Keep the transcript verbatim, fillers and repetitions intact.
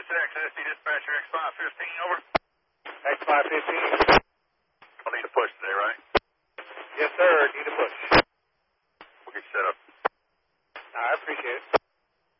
This is X S D dispatcher X five fifteen, over. X five fifteen. I'll need a push today, right? Yes, sir. Need a push. We'll get you set up. I appreciate it.